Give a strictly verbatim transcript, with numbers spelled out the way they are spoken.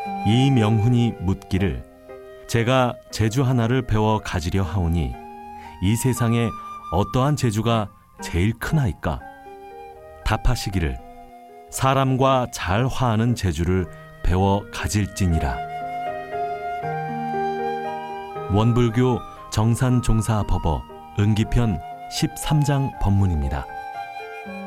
이명훈이 묻기를 제가 재주 하나를 배워 가지려 하오니 이 세상에 어떠한 재주가 제일 크나이까? 답하시기를 사람과 잘 화하는 재주를 배워 가질지니라. 원불교 정산종사법어 은기편 십삼 장 법문입니다.